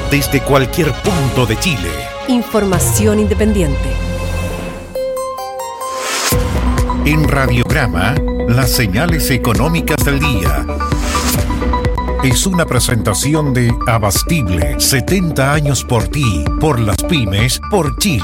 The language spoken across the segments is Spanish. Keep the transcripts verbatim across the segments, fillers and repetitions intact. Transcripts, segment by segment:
desde cualquier punto de Chile. Información independiente. En Radiograma, las señales económicas del día. Es una presentación de Abastible, setenta años por ti, por las pymes, por Chile.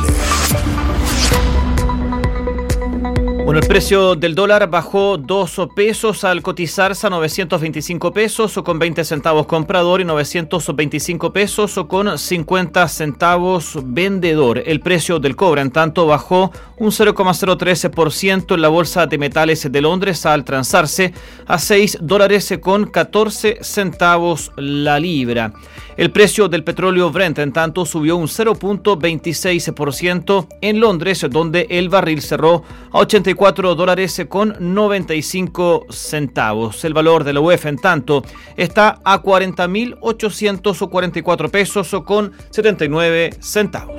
Bueno, el precio del dólar bajó dos pesos al cotizarse a novecientos veinticinco pesos o con veinte centavos comprador y novecientos veinticinco pesos o con cincuenta centavos vendedor. El precio del cobre, en tanto, bajó un cero coma cero trece por ciento en la Bolsa de Metales de Londres al transarse a seis dólares con catorce centavos la libra. El precio del petróleo Brent, en tanto, subió un cero coma veintiséis por ciento en Londres, donde el barril cerró a ochenta y cuatro dólares con noventa y cinco centavos. El valor de la U E F, en tanto, está a cuarenta mil ochocientos cuarenta y cuatro pesos con setenta y nueve centavos.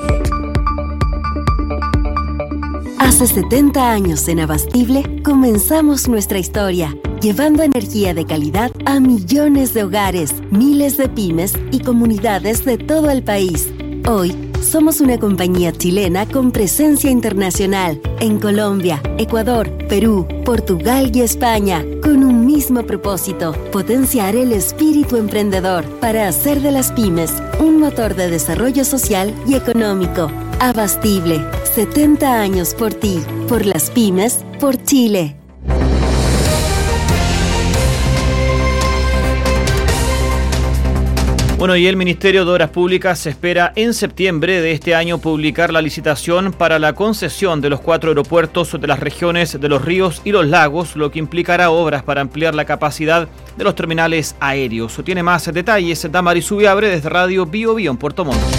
Hace setenta años en Abastible comenzamos nuestra historia, llevando energía de calidad a millones de hogares, miles de pymes y comunidades de todo el país. Hoy somos una compañía chilena con presencia internacional en Colombia, Ecuador, Perú, Portugal y España, con un mismo propósito: potenciar el espíritu emprendedor para hacer de las pymes un motor de desarrollo social y económico. Abastible, setenta años por ti, por las pymes, por Chile. Bueno, y el Ministerio de Obras Públicas espera en septiembre de este año publicar la licitación para la concesión de los cuatro aeropuertos de las regiones de Los Ríos y Los Lagos, lo que implicará obras para ampliar la capacidad de los terminales aéreos. Tiene más detalles Damaris Subiabre desde Radio Bio Bio en Puerto Montt.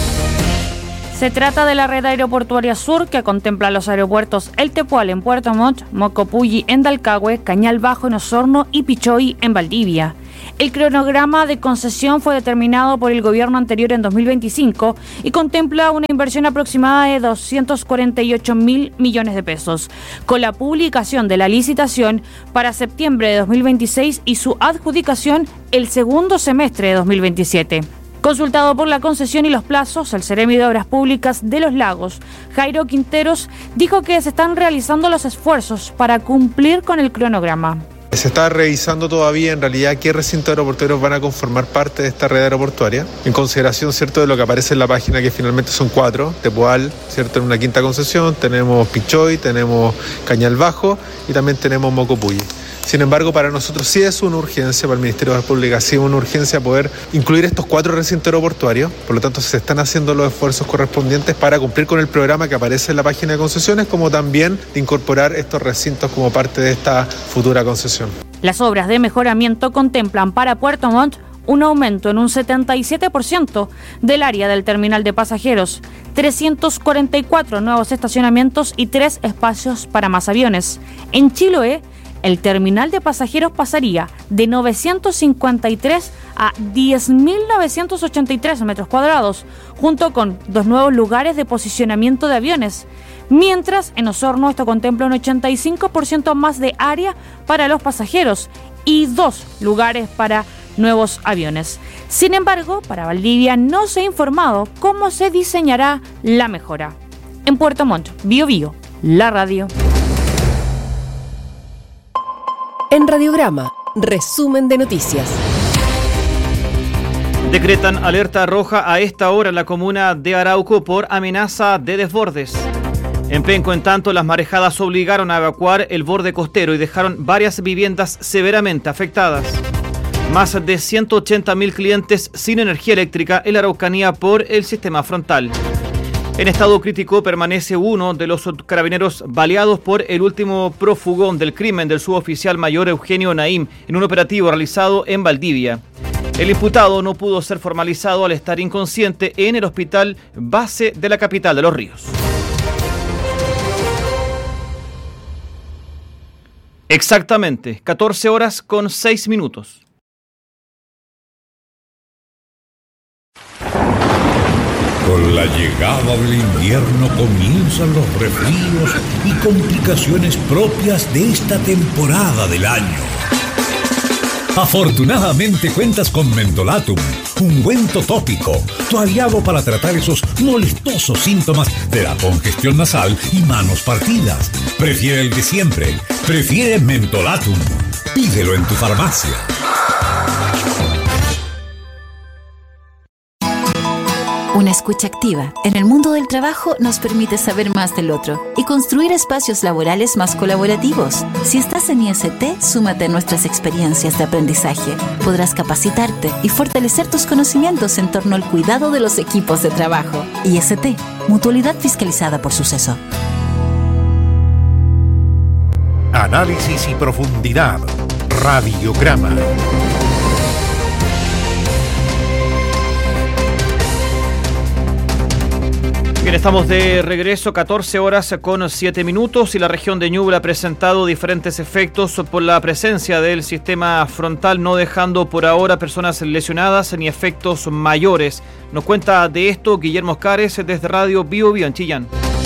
Se trata de la red aeroportuaria sur que contempla los aeropuertos El Tepual en Puerto Montt, Mocopulli en Dalcahue, Cañal Bajo en Osorno y Pichoy en Valdivia. El cronograma de concesión fue determinado por el gobierno anterior en dos mil veinticinco y contempla una inversión aproximada de doscientos cuarenta y ocho mil millones de pesos, con la publicación de la licitación para septiembre de dos mil veintiséis y su adjudicación el segundo semestre de dos mil veintisiete. Consultado por la concesión y los plazos, el Seremi de Obras Públicas de Los Lagos, Jairo Quinteros, dijo que se están realizando los esfuerzos para cumplir con el cronograma. Se está revisando todavía en realidad qué recintos aeroportuarios van a conformar parte de esta red aeroportuaria, en consideración, cierto, de lo que aparece en la página, que finalmente son cuatro: Tepual, cierto, en una quinta concesión, tenemos Pichoy, tenemos Cañal Bajo y también tenemos Mocopulli. Sin embargo, para nosotros sí es una urgencia, para el Ministerio de Obras Públicas sí es una urgencia poder incluir estos cuatro recintos aeroportuarios. Por lo tanto, se están haciendo los esfuerzos correspondientes para cumplir con el programa que aparece en la página de concesiones, como también de incorporar estos recintos como parte de esta futura concesión. Las obras de mejoramiento contemplan para Puerto Montt un aumento en un setenta y siete por ciento del área del terminal de pasajeros, trescientos cuarenta y cuatro nuevos estacionamientos y tres espacios para más aviones. En Chiloé, el terminal de pasajeros pasaría de novecientos cincuenta y tres a diez mil novecientos ochenta y tres metros cuadrados, junto con dos nuevos lugares de posicionamiento de aviones. Mientras, en Osorno esto contempla un ochenta y cinco por ciento más de área para los pasajeros y dos lugares para nuevos aviones. Sin embargo, para Valdivia no se ha informado cómo se diseñará la mejora. En Puerto Montt, Bio Bio, la radio. En Radiograma, resumen de noticias. Decretan alerta roja a esta hora en la comuna de Arauco por amenaza de desbordes. En Penco, en tanto, las marejadas obligaron a evacuar el borde costero y dejaron varias viviendas severamente afectadas. Más de ciento ochenta mil clientes sin energía eléctrica en la Araucanía por el sistema frontal. En estado crítico permanece uno de los carabineros baleados por el último prófugo del crimen del suboficial mayor Eugenio Naim en un operativo realizado en Valdivia. El imputado no pudo ser formalizado al estar inconsciente en el hospital base de la capital de Los Ríos. Exactamente, catorce horas con seis minutos. Con la llegada del invierno comienzan los resfríos y complicaciones propias de esta temporada del año. Afortunadamente cuentas con Mentolatum, ungüento tópico, tu aliado para tratar esos molestosos síntomas de la congestión nasal y manos partidas. Prefiere el de siempre, prefiere Mentolatum. Pídelo en tu farmacia. Una escucha activa en el mundo del trabajo nos permite saber más del otro y construir espacios laborales más colaborativos. Si estás en I S T, súmate a nuestras experiencias de aprendizaje. Podrás capacitarte y fortalecer tus conocimientos en torno al cuidado de los equipos de trabajo. I S T, Mutualidad Fiscalizada por Suceso. Análisis y profundidad. Radiograma. Bien, estamos de regreso, catorce horas con siete minutos, y la región de Ñuble ha presentado diferentes efectos por la presencia del sistema frontal, no dejando por ahora personas lesionadas ni efectos mayores. Nos cuenta de esto Guillermo Oscares desde Radio Bio Bio en Chillán.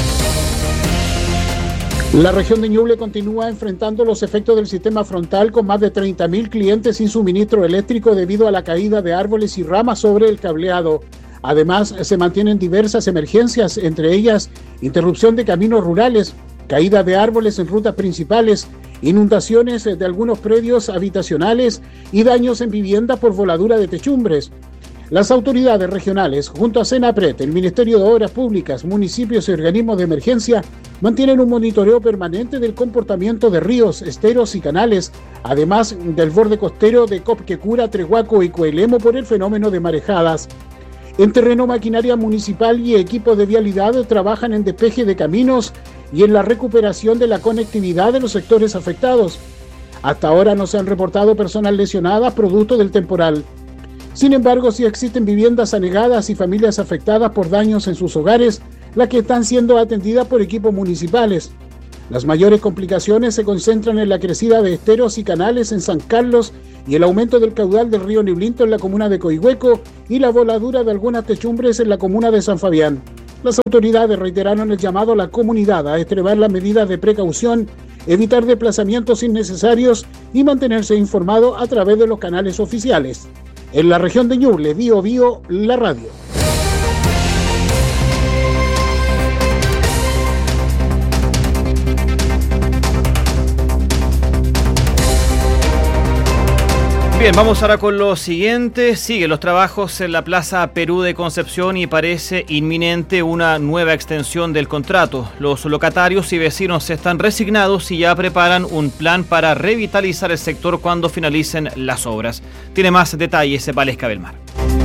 La región de Ñuble continúa enfrentando los efectos del sistema frontal con más de treinta mil clientes sin suministro eléctrico debido a la caída de árboles y ramas sobre el cableado. Además, se mantienen diversas emergencias, entre ellas interrupción de caminos rurales, caída de árboles en rutas principales, inundaciones de algunos predios habitacionales y daños en vivienda por voladura de techumbres. Las autoridades regionales, junto a Senapred, el Ministerio de Obras Públicas, municipios y organismos de emergencia, mantienen un monitoreo permanente del comportamiento de ríos, esteros y canales, además del borde costero de Copquecura, Trehuaco y Coelemo por el fenómeno de marejadas. En terreno, maquinaria municipal y equipos de vialidad trabajan en despeje de caminos y en la recuperación de la conectividad de los sectores afectados. Hasta ahora no se han reportado personas lesionadas producto del temporal. Sin embargo, sí existen viviendas anegadas y familias afectadas por daños en sus hogares, las que están siendo atendidas por equipos municipales. Las mayores complicaciones se concentran en la crecida de esteros y canales en San Carlos y el aumento del caudal del río Ñublinto en la comuna de Coihueco y la voladura de algunas techumbres en la comuna de San Fabián. Las autoridades reiteraron el llamado a la comunidad a extremar las medidas de precaución, evitar desplazamientos innecesarios y mantenerse informado a través de los canales oficiales. En la región de Ñuble, Bio Bio, la radio. Bien, vamos ahora con lo siguiente. Siguen los trabajos en la Plaza Perú de Concepción y parece inminente una nueva extensión del contrato. Los locatarios y vecinos están resignados y ya preparan un plan para revitalizar el sector cuando finalicen las obras. Tiene más detalles Valesca Belmar.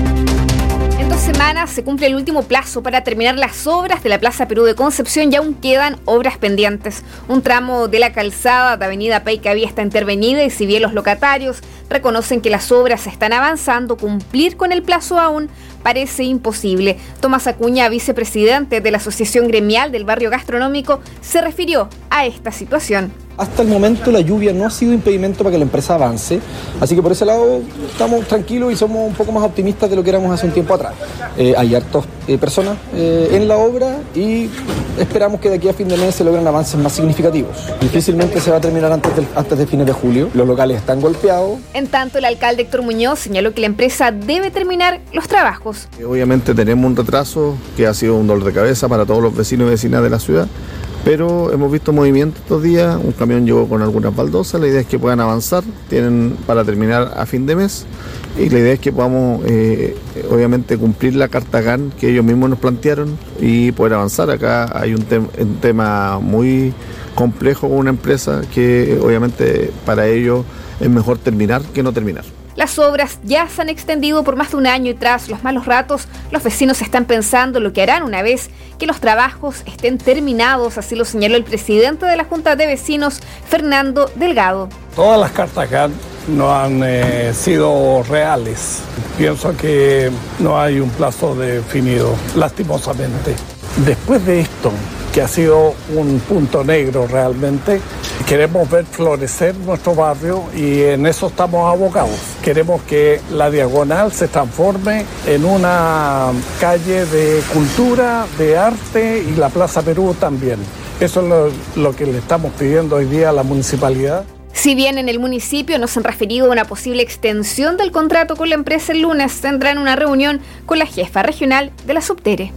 En dos semanas se cumple el último plazo para terminar las obras de la Plaza Perú de Concepción y aún quedan obras pendientes. Un tramo de la calzada de Avenida Paicaví está intervenida y si bien los locatarios reconocen que las obras están avanzando, cumplir con el plazo aún parece imposible. Tomás Acuña, vicepresidente de la Asociación Gremial del Barrio Gastronómico, se refirió a esta situación. Hasta el momento la lluvia no ha sido impedimento para que la empresa avance, así que por ese lado estamos tranquilos y somos un poco más optimistas de lo que éramos hace un tiempo atrás. Eh, hay hartas eh, personas eh, en la obra y esperamos que de aquí a fin de mes se logren avances más significativos. Difícilmente se va a terminar antes de, antes de fines de julio, los locales están golpeados. En tanto, el alcalde Héctor Muñoz señaló que la empresa debe terminar los trabajos. Obviamente tenemos un retraso que ha sido un dolor de cabeza para todos los vecinos y vecinas de la ciudad, pero hemos visto movimiento estos días, un camión llegó con algunas baldosas, la idea es que puedan avanzar, tienen para terminar a fin de mes y la idea es que podamos eh, obviamente cumplir la carta G A N que ellos mismos nos plantearon y poder avanzar. Acá hay un, te- un tema muy complejo con una empresa que obviamente para ellos es mejor terminar que no terminar. Las obras ya se han extendido por más de un año y tras los malos ratos, los vecinos están pensando lo que harán una vez que los trabajos estén terminados, así lo señaló el presidente de la Junta de Vecinos, Fernando Delgado. Todas las cartas G A N no han eh, sido reales. Pienso que no hay un plazo definido, lastimosamente. Después de esto, que ha sido un punto negro realmente, queremos ver florecer nuestro barrio y en eso estamos abocados. Queremos que la Diagonal se transforme en una calle de cultura, de arte y la Plaza Perú también. Eso es lo, lo que le estamos pidiendo hoy día a la municipalidad. Si bien en el municipio no se han referido a una posible extensión del contrato con la empresa el lunes, tendrán una reunión con la jefa regional de la Subtere.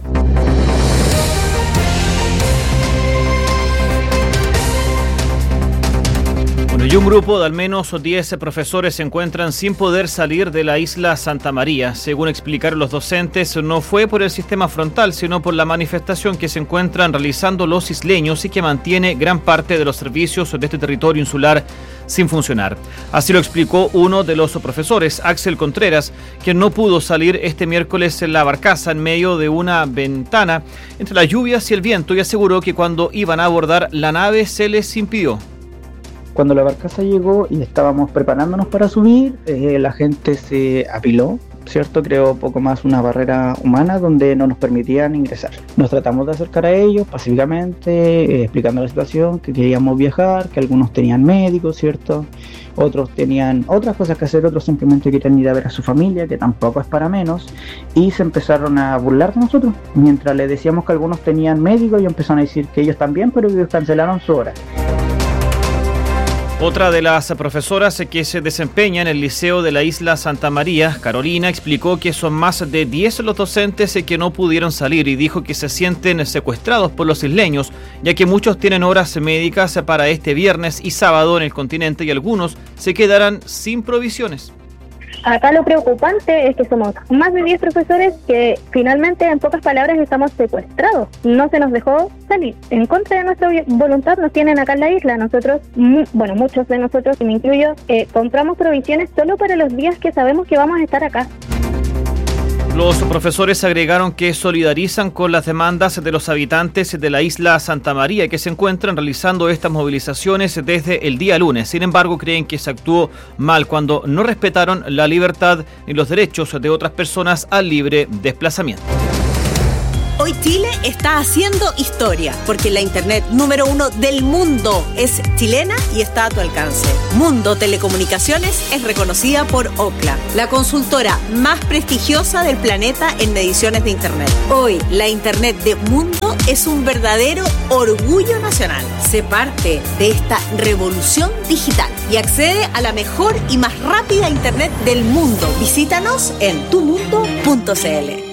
Y un grupo de al menos diez profesores se encuentran sin poder salir de la isla Santa María. Según explicaron los docentes, no fue por el sistema frontal, sino por la manifestación que se encuentran realizando los isleños y que mantiene gran parte de los servicios de este territorio insular sin funcionar. Así lo explicó uno de los profesores, Axel Contreras, quien no pudo salir este miércoles en la barcaza en medio de una ventana entre las lluvias y el viento, y aseguró que cuando iban a abordar la nave se les impidió. Cuando la barcaza llegó y estábamos preparándonos para subir, eh, la gente se apiló, ¿cierto? Creó poco más una barrera humana donde no nos permitían ingresar. Nos tratamos de acercar a ellos pacíficamente, eh, explicando la situación, que queríamos viajar, que algunos tenían médicos, ¿cierto? Otros tenían otras cosas que hacer, otros simplemente querían ir a ver a su familia, que tampoco es para menos, y se empezaron a burlar de nosotros. Mientras les decíamos que algunos tenían médicos, y empezaron a decir que ellos también, pero ellos cancelaron su hora. Otra de las profesoras que se desempeña en el Liceo de la Isla Santa María, Carolina, explicó que son más de diez los docentes que no pudieron salir y dijo que se sienten secuestrados por los isleños, ya que muchos tienen horas médicas para este viernes y sábado en el continente y algunos se quedarán sin provisiones. Acá lo preocupante es que somos más de diez profesores que finalmente, en pocas palabras, estamos secuestrados. No se nos dejó salir. En contra de nuestra voluntad nos tienen acá en la isla. Nosotros, bueno, muchos de nosotros, y me incluyo, eh, compramos provisiones solo para los días que sabemos que vamos a estar acá. Los profesores agregaron que solidarizan con las demandas de los habitantes de la isla Santa María que se encuentran realizando estas movilizaciones desde el día lunes. Sin embargo, creen que se actuó mal cuando no respetaron la libertad y los derechos de otras personas al libre desplazamiento. Hoy Chile está haciendo historia, porque la internet número uno del mundo es chilena y está a tu alcance. Mundo Telecomunicaciones es reconocida por Ookla, la consultora más prestigiosa del planeta en mediciones de internet. Hoy, la internet de Mundo es un verdadero orgullo nacional. Sé parte de esta revolución digital y accede a la mejor y más rápida internet del mundo. Visítanos en tu mundo punto c l.